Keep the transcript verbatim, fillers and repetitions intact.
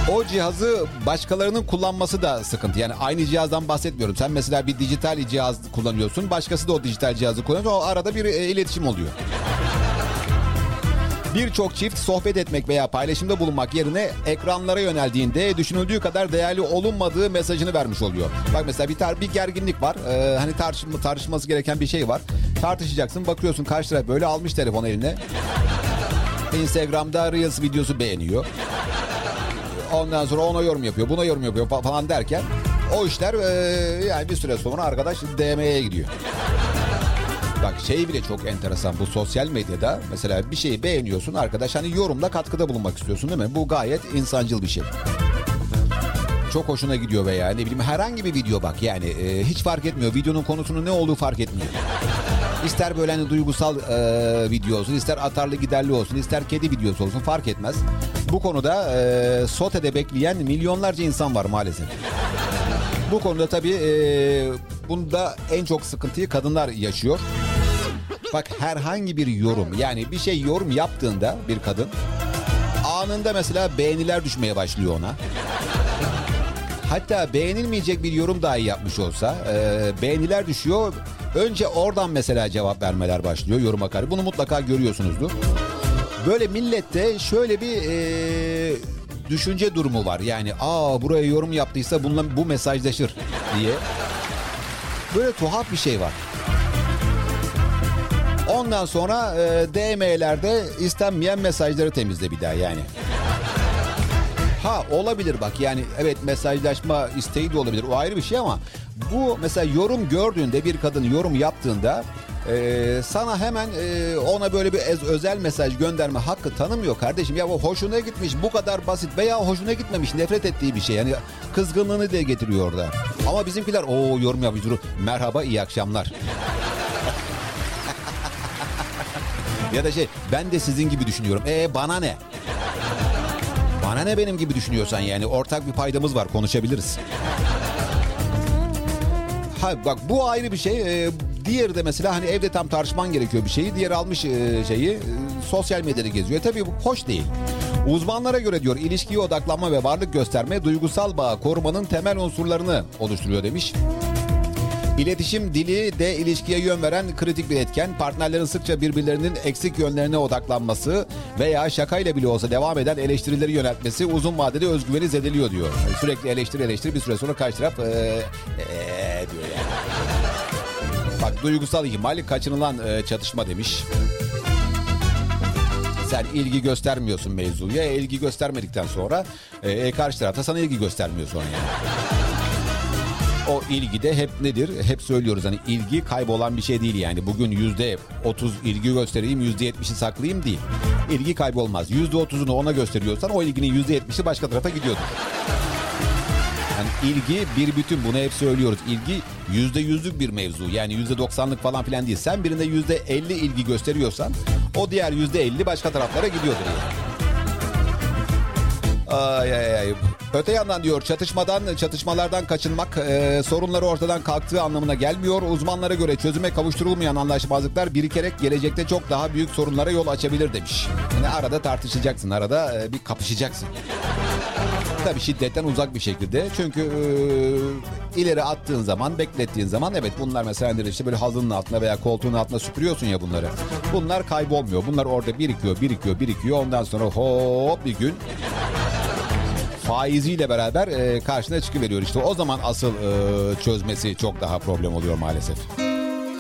O cihazı başkalarının kullanması da sıkıntı. Yani aynı cihazdan bahsetmiyorum. Sen mesela bir dijital cihaz kullanıyorsun. Başkası da o dijital cihazı kullanıyor. O arada bir e, iletişim oluyor. Birçok çift sohbet etmek veya paylaşımda bulunmak yerine ekranlara yöneldiğinde düşünüldüğü kadar değerli olunmadığı mesajını vermiş oluyor. Bak mesela bir, tar- bir gerginlik var. Ee, hani tartışma, tartışması gereken bir şey var. Tartışacaksın, bakıyorsun karşı taraf böyle almış telefon eline. Instagram'da Reels videosu beğeniyor. Ondan sonra ona yorum yapıyor, buna yorum yapıyor falan derken o işler e, yani bir süre sonra arkadaş D M'ye gidiyor. Bak şey bile çok enteresan, bu sosyal medyada mesela bir şeyi beğeniyorsun arkadaş, hani yorumla katkıda bulunmak istiyorsun değil mi? Bu gayet insancıl bir şey. Çok hoşuna gidiyor veya ne bileyim herhangi bir video bak yani e, hiç fark etmiyor. Videonun konusunun ne olduğu fark etmiyor. İster böyle hani duygusal e, video olsun, ister atarlı giderli olsun, ister kedi videosu olsun fark etmez. Bu konuda e, sotede bekleyen milyonlarca insan var maalesef. Bu konuda tabii e, bunda en çok sıkıntıyı kadınlar yaşıyor. Bak herhangi bir yorum, yani bir şey yorum yaptığında bir kadın anında mesela beğeniler düşmeye başlıyor ona. Hatta beğenilmeyecek bir yorum dahi yapmış olsa e, beğeniler düşüyor. Önce oradan mesela cevap vermeler başlıyor yoruma karşı. Bunu mutlaka görüyorsunuzdur. Böyle millette şöyle bir e, düşünce durumu var. Yani aa buraya yorum yaptıysa bununla bu mesajlaşır diye. Böyle tuhaf bir şey var. Ondan sonra e, D M'lerde istenmeyen mesajları temizle bir daha yani. Ha olabilir bak yani evet mesajlaşma isteği de olabilir, o ayrı bir şey ama bu mesela yorum gördüğünde bir kadın yorum yaptığında e, sana hemen e, ona böyle bir ez, özel mesaj gönderme hakkı tanımıyor kardeşim. Ya o hoşuna gitmiş, bu kadar basit, veya hoşuna gitmemiş, nefret ettiği bir şey yani kızgınlığını da getiriyor orada. Ama bizimkiler o yorum yapıyor, merhaba iyi akşamlar. Ya da şey ben de sizin gibi düşünüyorum. E bana ne? Bana ne benim gibi düşünüyorsan yani ortak bir paydamız var, konuşabiliriz. Ha bak bu ayrı bir şey. Ee, diğeri de mesela hani evde tam tartışman gerekiyor bir şeyi. Diğeri almış e, şeyi e, sosyal medyada geziyor. Tabii bu hoş değil. Uzmanlara göre diyor ilişkiye odaklanma ve varlık gösterme duygusal bağı korumanın temel unsurlarını oluşturuyor demiş. İletişim dili de ilişkiye yön veren kritik bir etken. Partnerlerin sıkça birbirlerinin eksik yönlerine odaklanması veya şakayla bile olsa devam eden eleştirileri yöneltmesi uzun vadede özgüveni zedeliyor diyor. Yani sürekli eleştiri eleştiri bir süre sonra karşı taraf ee, ee, diyor yani. Bak duygusal ihmal kaçınılan e, çatışma demiş. Sen ilgi göstermiyorsun mevzuya. E, ilgi göstermedikten sonra e, karşı tarafta sana ilgi göstermiyor sonra yani. O ilgi de hep nedir? Hep söylüyoruz hani ilgi kaybolan bir şey değil yani. Bugün yüzde otuz ilgi göstereyim, yüzde yetmişi saklayayım değil. İlgi kaybolmaz. Yüzde otuzunu ona gösteriyorsan o ilginin yüzde yetmişi başka tarafa gidiyordur. Yani ilgi bir bütün, bunu hep söylüyoruz. İlgi yüzde yüzlük bir mevzu. Yani yüzde doksanlık falan filan değil. Sen birinde yüzde elli ilgi gösteriyorsan o diğer yüzde elli başka taraflara gidiyordur yani. Ay ay ay. Öte yandan diyor çatışmadan, çatışmalardan kaçınmak e, sorunları ortadan kalktığı anlamına gelmiyor. Uzmanlara göre çözüme kavuşturulmayan anlaşmazlıklar birikerek gelecekte çok daha büyük sorunlara yol açabilir demiş. Yani arada tartışacaksın, arada e, bir kapışacaksın. Tabii şiddetten uzak bir şekilde. Çünkü e, ileri attığın zaman, beklettiğin zaman evet bunlar mesela işte böyle halının altına veya koltuğun altına süpürüyorsun ya bunları. Bunlar kaybolmuyor. Bunlar orada birikiyor, birikiyor, birikiyor. Ondan sonra hop bir gün faiziyle beraber e, karşına çıkıveriyor. İşte o zaman asıl e, çözmesi çok daha problem oluyor maalesef.